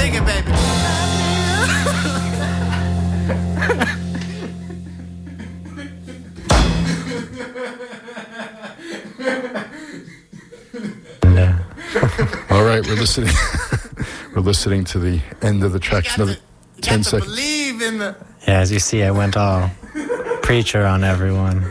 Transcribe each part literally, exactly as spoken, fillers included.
Dig it, baby. All right, we're listening. We're listening to the end of the track. Another to, ten got to seconds. believe in the. Yeah, as you see, I went all preacher on everyone.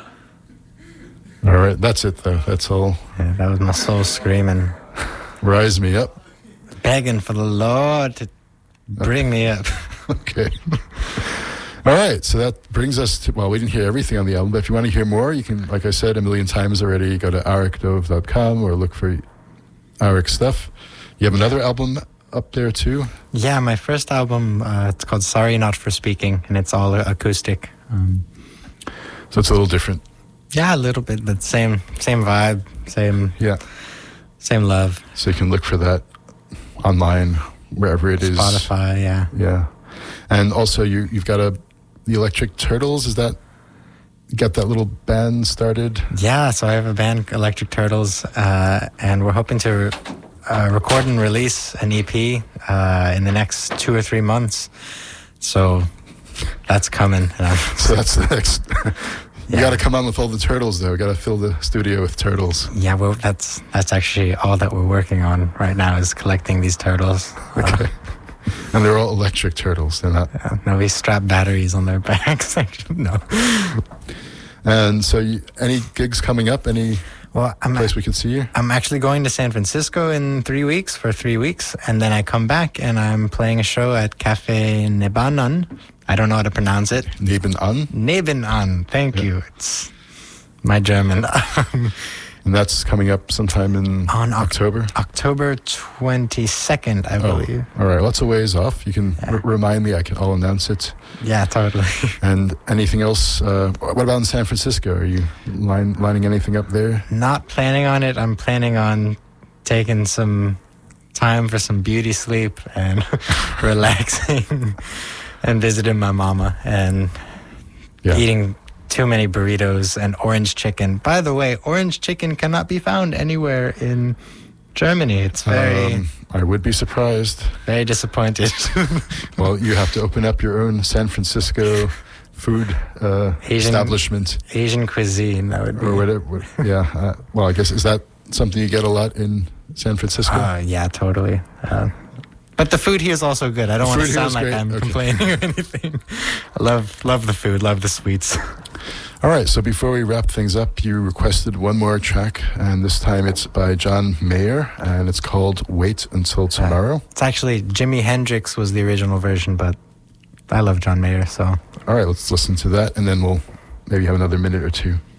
All right, that's it though. That's all. Yeah, that was my soul screaming, Rise me up. begging for the Lord to bring me up. Okay. All right, so that brings us to, well, we didn't hear everything on the album, but if you want to hear more, you can, like I said a million times already, go to arik dove dot com or look for Arik stuff. You have another album up there too? Yeah, my first album, uh, it's called Sorry Not For Speaking, and it's all acoustic. Um, So it's a little different. yeah, a little bit, but same same vibe, same Yeah. same love. So you can look for that online, wherever it is. Spotify, yeah. Yeah. And also you, you've got a, the Electric Turtles, is that, you got that little band started? Yeah, so I have a band, Electric Turtles, uh, and we're hoping to uh, record and release an E P uh, in the next two or three months. So that's coming. So that's the next. You Yeah. got to come on with all the turtles, though. Got to fill the studio with turtles. Yeah, well, that's that's actually all that we're working on right now is collecting these turtles. Okay. Uh, and they're all electric turtles. They're not. Uh, no, we strap batteries on their backs. Actually, no. And so, you, any gigs coming up? Any Well, I'm place we can see you? I'm actually going to San Francisco in three weeks for three weeks, and then I come back and I'm playing a show at Cafe Nebanon. I don't know how to pronounce it. Nebenan. Nebenan. Thank you. It's my German. And that's coming up sometime in On Oc- October? October twenty-second, I Oh, believe. all right. Lots of ways off. You can Yeah. r- remind me. I can. I'll announce it. Yeah, totally. And anything else? Uh, what about in San Francisco? Are you line, lining anything up there? Not planning on it. I'm planning on taking some time for some beauty sleep and relaxing and visiting my mama and Yeah. eating too many burritos and orange chicken. By the way, orange chicken cannot be found anywhere in Germany. It's very, Um, I would be surprised. very disappointed. Well, you have to open up your own San Francisco food uh, Asian- establishment Asian cuisine, that would be. or whatever. what- Yeah. Uh, well, I guess is that something you get a lot in San Francisco? Uh, yeah, totally. Uh, but the food here is also good. I don't The want to food here sound is like great. I'm Okay. complaining or anything. I love love the food, love the sweets. All right. So before we wrap things up, you requested one more track, and this time it's by John Mayer, and it's called "Wait Until Tomorrow." It's actually Jimi Hendrix was the original version, but I love John Mayer, so. All right. Let's listen to that, and then we'll maybe have another minute or two.